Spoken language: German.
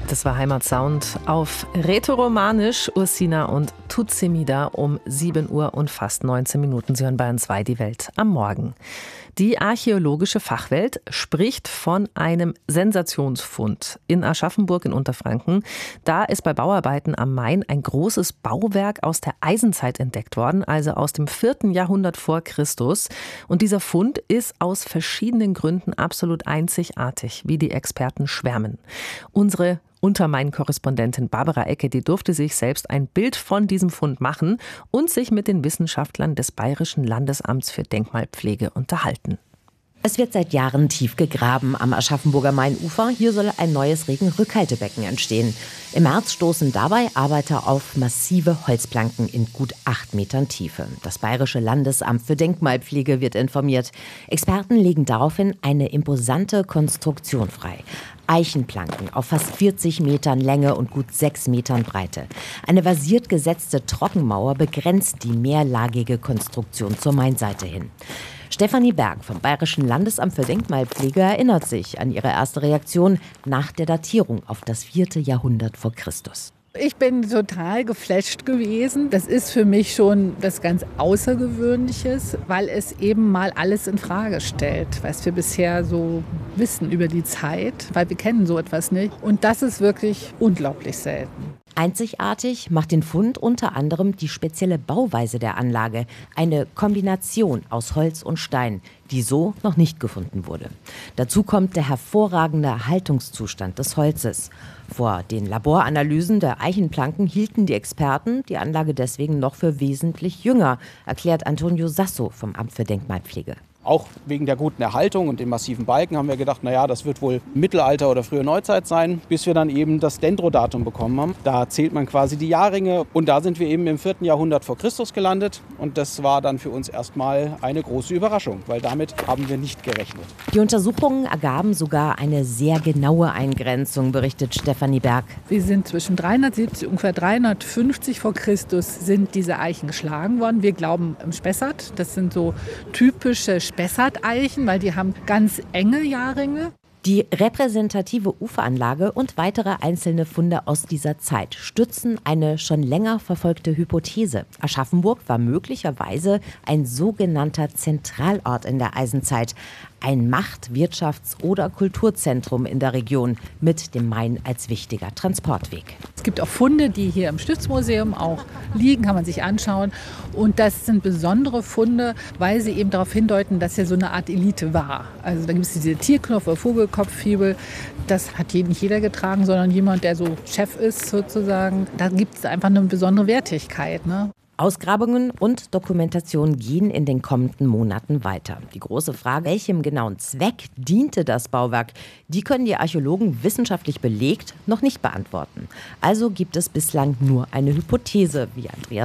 Das war Heimatsound auf Rätoromanisch, Ursina und Tutsemida um 7 Uhr und fast 19 Minuten. Sie hören Bayern 2 die Welt am Morgen. Die archäologische Fachwelt spricht von einem Sensationsfund in Aschaffenburg in Unterfranken. Da ist bei Bauarbeiten am Main ein großes Bauwerk aus der Eisenzeit entdeckt worden, also aus dem 4. Jahrhundert vor Christus. Und dieser Fund ist aus verschiedenen Gründen absolut einzigartig, wie die Experten schwärmen. Unsere Untermain-Korrespondentin Barbara Ecke, die durfte sich selbst ein Bild von diesem Fund machen und sich mit den Wissenschaftlern des Bayerischen Landesamts für Denkmalpflege unterhalten. Es wird seit Jahren tief gegraben am Aschaffenburger Mainufer. Hier soll ein neues Regenrückhaltebecken entstehen. Im März stoßen dabei Arbeiter auf massive Holzplanken in gut 8 Metern Tiefe. Das Bayerische Landesamt für Denkmalpflege wird informiert. Experten legen daraufhin eine imposante Konstruktion frei. Eichenplanken auf fast 40 Metern Länge und gut 6 Metern Breite. Eine versiert gesetzte Trockenmauer begrenzt die mehrlagige Konstruktion zur Mainseite hin. Stefanie Berg vom Bayerischen Landesamt für Denkmalpflege erinnert sich an ihre erste Reaktion nach der Datierung auf das 4. Jahrhundert vor Christus. Ich bin total geflasht gewesen. Das ist für mich schon was ganz Außergewöhnliches, weil es eben mal alles in Frage stellt, was wir bisher so wissen über die Zeit, weil wir kennen so etwas nicht. Und das ist wirklich unglaublich selten. Einzigartig macht den Fund unter anderem die spezielle Bauweise der Anlage, eine Kombination aus Holz und Stein, die so noch nicht gefunden wurde. Dazu kommt der hervorragende Erhaltungszustand des Holzes. Vor den Laboranalysen der Eichenplanken hielten die Experten die Anlage deswegen noch für wesentlich jünger, erklärt Antonio Sasso vom Amt für Denkmalpflege. Auch wegen der guten Erhaltung und den massiven Balken haben wir gedacht, das wird wohl Mittelalter oder frühe Neuzeit sein, bis wir dann eben das Dendrodatum bekommen haben. Da zählt man quasi die Jahrringe und da sind wir eben im 4. Jahrhundert vor Christus gelandet und das war dann für uns erstmal eine große Überraschung, weil damit haben wir nicht gerechnet. Die Untersuchungen ergaben sogar eine sehr genaue Eingrenzung, berichtet Stefanie Berg. Wir sind zwischen 370 und ungefähr 350 vor Christus sind diese Eichen geschlagen worden. Wir glauben im Spessart, das sind so typische Spessart-Eichen, weil die haben ganz enge Jahrringe. Die repräsentative Uferanlage und weitere einzelne Funde aus dieser Zeit stützen eine schon länger verfolgte Hypothese. Aschaffenburg war möglicherweise ein sogenannter Zentralort in der Eisenzeit. Ein Macht-, Wirtschafts- oder Kulturzentrum in der Region mit dem Main als wichtiger Transportweg. Es gibt auch Funde, die hier im Stiftsmuseum auch liegen, kann man sich anschauen. Und das sind besondere Funde, weil sie eben darauf hindeuten, dass hier so eine Art Elite war. Also da gibt es diese Tierknopf- oder Vogelkopffibel. Das hat nicht jeder getragen, sondern jemand, der so Chef ist sozusagen. Da gibt es einfach eine besondere Wertigkeit, ne? Ausgrabungen und Dokumentation gehen in den kommenden Monaten weiter. Die große Frage, welchem genauen Zweck diente das Bauwerk, die können die Archäologen wissenschaftlich belegt noch nicht beantworten. Also gibt es bislang nur eine Hypothese, wie Andreas